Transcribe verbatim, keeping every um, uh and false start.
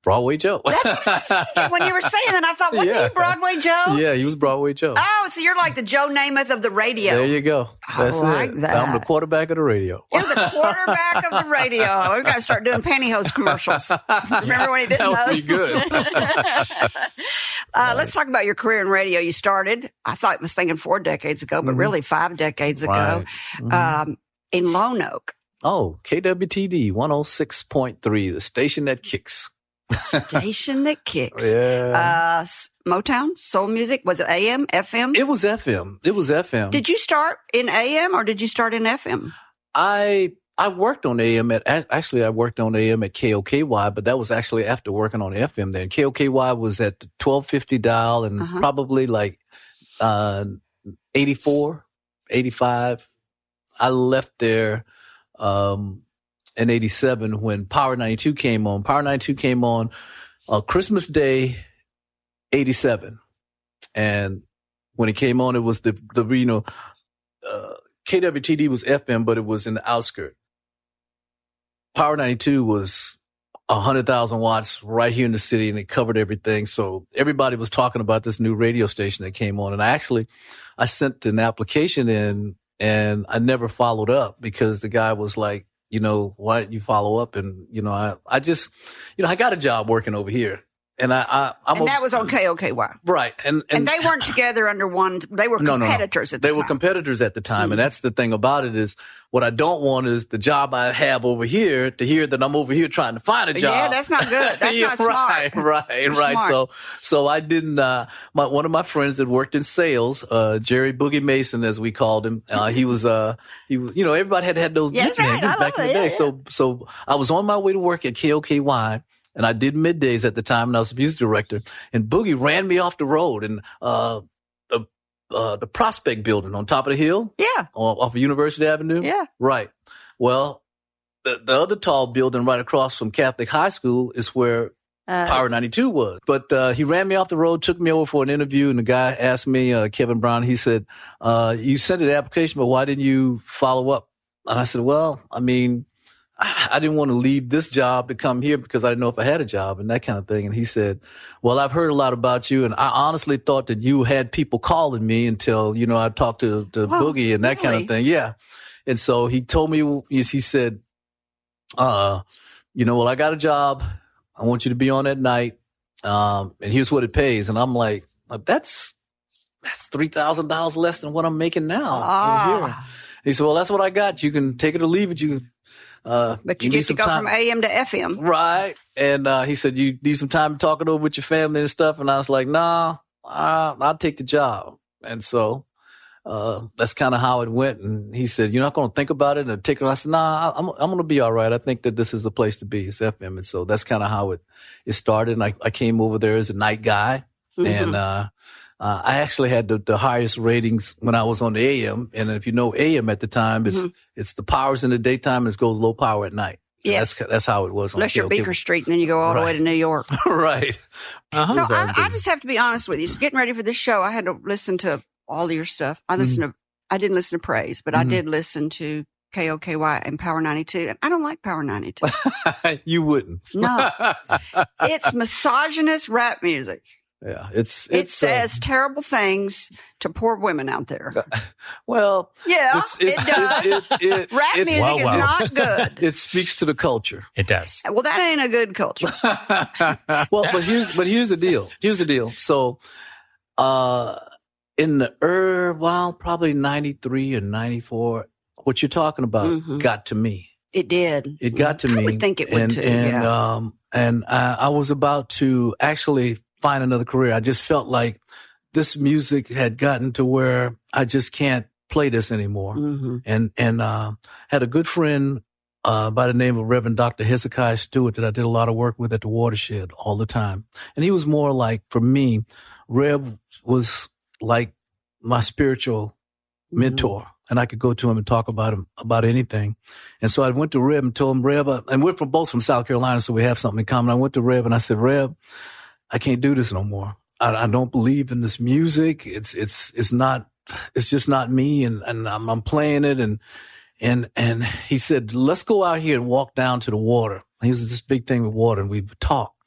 Broadway Joe. That's what I was thinking when you were saying that. I thought, wasn't Yeah. he Broadway Joe? Yeah, he was Broadway Joe. Oh, so you're like the Joe Namath of the radio. There you go. That's I like it. that. I'm the quarterback of the radio. You're the quarterback of the radio. We've got to start doing pantyhose commercials. Remember when he did That would those? be good. uh, let's talk about your career in radio. You started, I thought I was thinking four decades ago, but Mhm. really five decades ago, Right. Mhm. um, in Lone Oak. Oh, K W T D one oh six point three, the station that kicks. Station that kicks. Yeah. Uh, s- Motown, soul music. Was it A M, F M? It was F M. It was F M. Did you start in A M or did you start in F M? I I worked on A M at actually I worked on A M at K O K Y, but that was actually after working on F M. Then K O K Y was at the twelve fifty dial, and Uh-huh. probably like uh, eighty-four, eighty-five. I left there um, in eighty-seven when Power ninety-two came on. Power ninety-two came on uh, Christmas Day, eighty-seven, and when it came on, it was the the you know. Uh, K W T D was F M, but it was in the outskirts. Power ninety-two was one hundred thousand watts right here in the city, and it covered everything. So everybody was talking about this new radio station that came on. And I actually, I sent an application in, and I never followed up because the guy was like, you know, why didn't you follow up? And, you know, I, I just, you know, I got a job working over here. And I, I I'm And a, that was on K O K Y. right. And, And they weren't together under one. They were No, no, no. competitors at the They time. were competitors at the time. Mhm. And that's the thing about it is what I don't want is the job I have over here to hear that I'm over here trying to find a job. Yeah, that's not good. That's Yeah, not smart. Right, right, right. Smart. So, so I didn't, uh, my, one of my friends that worked in sales, uh, Jerry Boogie Mason, as we called him, uh, he was, uh, he was, you know, everybody had had those Yeah, that's nicknames right. I back love in the it. day. Yeah, So, so I was on my way to work at K O K Y. And I did middays at the time, and I was the music director. And Boogie ran me off the road, and uh, the uh, the Prospect Building on top of the hill, Yeah, off off of University Avenue. yeah. Right. Well, the, the other tall building right across from Catholic High School is where Uh, Power ninety-two was. But uh, he ran me off the road, took me over for an interview, and the guy asked me, uh, Kevin Brown, he said, uh, you sent an application, but why didn't you follow up? And I said, well, I mean, I didn't want to leave this job to come here because I didn't know if I had a job and that kind of thing. And he said, well, I've heard a lot about you, and I honestly thought that you had people calling me until, you know, I talked to, to Wow, Boogie and that kind really? of thing. Yeah. And so he told me, he said, uh, you know, well, I got a job. I want you to be on at night. Um, and here's what it pays. And I'm like, that's, that's three thousand dollars less than what I'm making now. over here. Ah, He said, well, that's what I got. You can take it or leave it. You can, uh, but you, need get to some go time. from A M to F M. Right. And, uh, he said, you need some time to talk it over with your family and stuff. And I was like, nah, I, I'll take the job. And so, uh, that's kind of how it went. And he said, you're not going to think about it and take it. I said, nah, I'm, I'm going to be all right. I think that this is the place to be. It's F M. And so that's kind of how it, it started. And I, I came over there as a night guy. Mhm. And, uh, Uh, I actually had the, the highest ratings when I was on the A M. And if you know A M at the time, it's, Mhm. it's the powers in the daytime and it goes low power at night. And Yes. That's, that's how it was. Unless you're on K O K. Beaker Street and then you go all the way Right. to New York. Right. Uh-huh. So I, I just have to be honest with you. So getting ready for this show, I had to listen to all of your stuff. I listened to, I didn't listen to Praise, but I Mhm. did listen to K O K Y and Power ninety-two. And I don't like Power ninety-two. You wouldn't. No. It's misogynist rap music. Yeah. It's, It it's, uh, says terrible things to poor women out there. well, Yeah, it's, it's, it does. It, it, it, Rap it's- music Wow, is wow. not good. It speaks to the culture. It does. Well, that ain't a good culture. Well, but here's, but here's the deal. Here's the deal. So, uh, in the, er, well, probably ninety-three or ninety-four, what you're talking about Mhm. got to me. It did. It got to I me. would think it would and, too, And, yeah. um, and I, I was about to actually find another career. I just felt like this music had gotten to where I just can't play this anymore. hmm And, and, uh, had a good friend, uh, by the name of Reverend Doctor Hezekiah Stewart that I did a lot of work with at the Watershed all the time. And he was more like, for me, Rev was like my spiritual mentor. And I could go to him and talk about him, about anything. And so I went to Reb and told him, Reb, uh, and we're from both from South Carolina, so we have something in common. I went to Reb and I said, Reb, I can't do this no more. I, I don't believe in this music. It's, it's, it's not, it's just not me. And, and I'm, I'm playing it. And, and, and he said, let's go out here and walk down to the water. He was this big thing with water and we would talk.